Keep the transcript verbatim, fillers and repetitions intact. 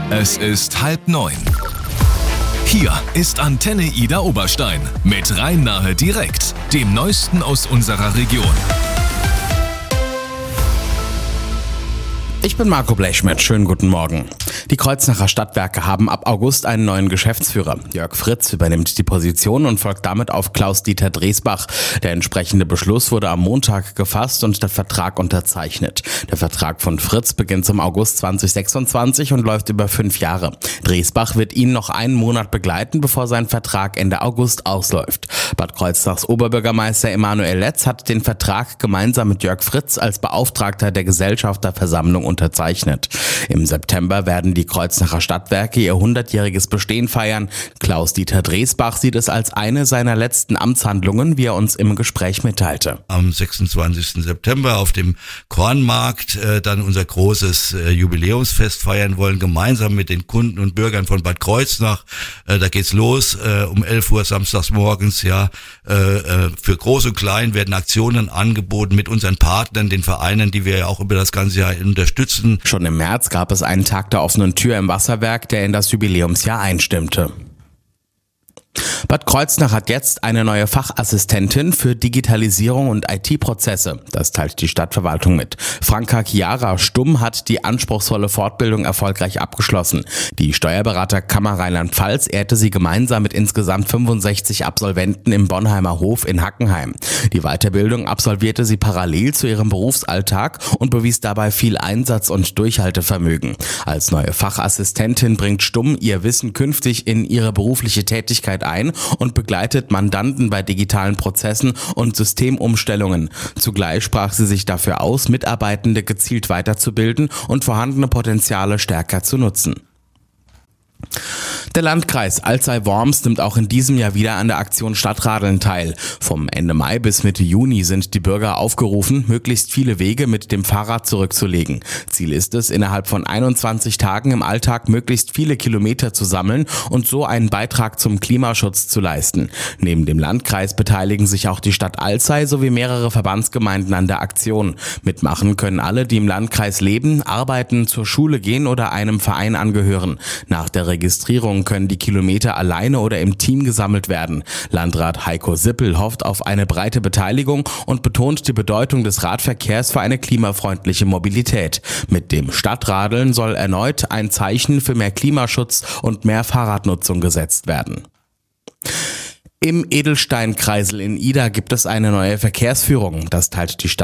Es ist halb neun. Hier ist Antenne Ida Oberstein mit Rhein-Nahe direkt, dem Neuesten aus unserer Region. Ich bin Marco Blechschmidt, schönen guten Morgen. Die Kreuznacher Stadtwerke haben ab August einen neuen Geschäftsführer. Jörg Fritz übernimmt die Position und folgt damit auf Klaus-Dieter Dresbach. Der entsprechende Beschluss wurde am Montag gefasst und der Vertrag unterzeichnet. Der Vertrag von Fritz beginnt zum August zwanzig sechsundzwanzig und läuft über fünf Jahre. Dresbach wird ihn noch einen Monat begleiten, bevor sein Vertrag Ende August ausläuft. Bad Kreuznachs Oberbürgermeister Emanuel Letz hat den Vertrag gemeinsam mit Jörg Fritz als Beauftragter der Gesellschafterversammlung unterzeichnet. Im September werden die Kreuznacher Stadtwerke ihr hundertjähriges Bestehen feiern. Klaus-Dieter Dresbach sieht es als eine seiner letzten Amtshandlungen, wie er uns im Gespräch mitteilte. Am sechsundzwanzigsten September auf dem Kornmarkt äh, dann unser großes äh, Jubiläumsfest feiern wollen, gemeinsam mit den Kunden und Bürgern von Bad Kreuznach. Äh, da geht's los äh, um elf Uhr samstags morgens. Ja, äh, äh, für Groß und Klein werden Aktionen angeboten mit unseren Partnern, den Vereinen, die wir ja auch über das ganze Jahr unterstützen. Schon im März gab es einen Tag der offenen Tür im Wasserwerk, der in das Jubiläumsjahr einstimmte. Bad Kreuznach hat jetzt eine neue Fachassistentin für Digitalisierung und I T-Prozesse. Das teilt die Stadtverwaltung mit. Franka Chiara Stumm hat die anspruchsvolle Fortbildung erfolgreich abgeschlossen. Die Steuerberaterkammer Rheinland-Pfalz ehrte sie gemeinsam mit insgesamt fünfundsechzig Absolventen im Bonheimer Hof in Hackenheim. Die Weiterbildung absolvierte sie parallel zu ihrem Berufsalltag und bewies dabei viel Einsatz und Durchhaltevermögen. Als neue Fachassistentin bringt Stumm ihr Wissen künftig in ihre berufliche Tätigkeit ein und begleitet Mandanten bei digitalen Prozessen und Systemumstellungen. Zugleich sprach sie sich dafür aus, Mitarbeitende gezielt weiterzubilden und vorhandene Potenziale stärker zu nutzen. Der Landkreis Alzey-Worms nimmt auch in diesem Jahr wieder an der Aktion Stadtradeln teil. Vom Ende Mai bis Mitte Juni sind die Bürger aufgerufen, möglichst viele Wege mit dem Fahrrad zurückzulegen. Ziel ist es, innerhalb von einundzwanzig Tagen im Alltag möglichst viele Kilometer zu sammeln und so einen Beitrag zum Klimaschutz zu leisten. Neben dem Landkreis beteiligen sich auch die Stadt Alzey sowie mehrere Verbandsgemeinden an der Aktion. Mitmachen können alle, die im Landkreis leben, arbeiten, zur Schule gehen oder einem Verein angehören. Nach der Registrierung können die Kilometer alleine oder im Team gesammelt werden. Landrat Heiko Sippel hofft auf eine breite Beteiligung und betont die Bedeutung des Radverkehrs für eine klimafreundliche Mobilität. Mit dem Stadtradeln soll erneut ein Zeichen für mehr Klimaschutz und mehr Fahrradnutzung gesetzt werden. Im Edelsteinkreisel in Ida gibt es eine neue Verkehrsführung. Das teilt die Stadt